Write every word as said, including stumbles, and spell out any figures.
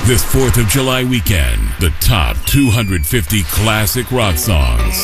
This fourth of July weekend, the top two hundred fifty classic rock songs.